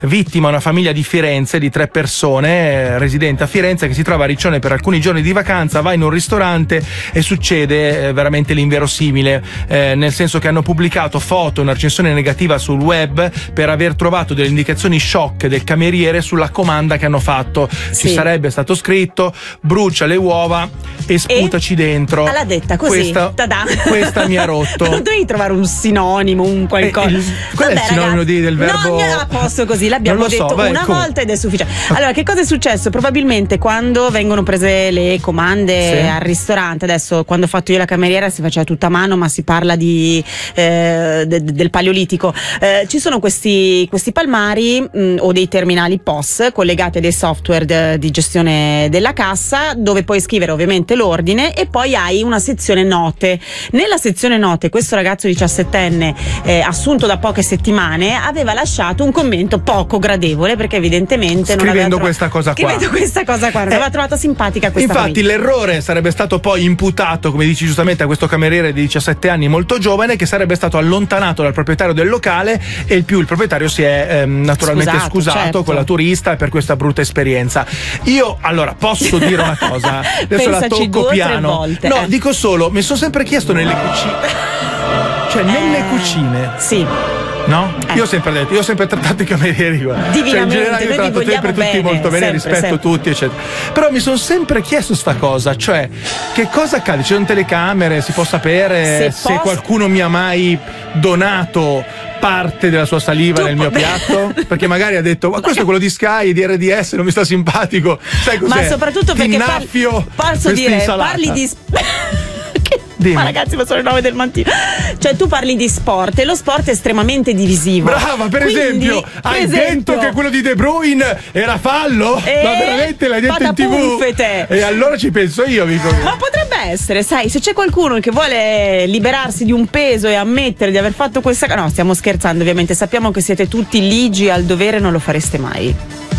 vittima una famiglia di Firenze di 3 persone, residente a Firenze, che si trova a Riccione per alcuni giorni di vacanza, va in un ristorante e succede veramente l'inverosimile, nel senso che hanno pubblicato foto, una recensione negativa sul web per aver trovato delle indicazioni shock del cameriere sulla comanda che hanno fatto. Ci sarebbe stato scritto: brucia le uova e sputaci dentro. L'ha detta così. Questa mi ha rotto. Non devi trovare un sinonimo, un qualcosa. Qual è il sinonimo del verbo? No, a posto così, l'abbiamo detto una volta ed è sufficiente. Allora, che cosa è successo? Probabilmente quando vengono prese le comande al ristorante, adesso quando ho fatto io la cameriera si faceva tutta a mano, ma si parla di del paleolitico. Ci sono questi palmari o dei terminali POS collegati a dei software di gestione della cassa, dove puoi scrivere ovviamente l'ordine e poi hai una sezione note. Nella sezione note questo ragazzo 17enne assunto da poche settimane aveva lasciato un commento poco gradevole, perché evidentemente scrivendo questa cosa qua non aveva trovato simpatica questa infatti famiglia. L'errore sarebbe stato poi imputato, come dici giustamente, a questo cameriere di 17 anni molto giovane, che sarebbe stato allontanato dal proprietario del locale e il proprietario si è naturalmente scusato con la turista per questa brutta esperienza. Io allora posso dire una cosa, adesso la tocco piano, dico solo, mi sono sempre chiesto nelle cucine, cioè nelle cucine, no? Io ho sempre detto, io ho sempre trattato i camerieri divinamente, cioè in generale io tratto sempre tutti molto bene, rispetto tutti eccetera, però mi sono sempre chiesto sta cosa, cioè che cosa accade, ci sono telecamere, si può sapere se qualcuno mi ha mai donato parte della sua saliva nel mio piatto, perché magari ha detto: ma questo è quello di Sky, di RDS, non mi sta simpatico, sai cos'è? Ma soprattutto perché posso dire, insalata. parli di ma ragazzi, ma sono le 9 del mattino. Cioè tu parli di sport e lo sport è estremamente divisivo. Brava, per esempio, hai detto che quello di De Bruyne era fallo? Ma veramente l'hai detto in TV? E allora ci penso io, amico. Ma potrebbe essere, sai, se c'è qualcuno che vuole liberarsi di un peso e ammettere di aver fatto questa. No, stiamo scherzando, ovviamente. Sappiamo che siete tutti ligi al dovere, non lo fareste mai.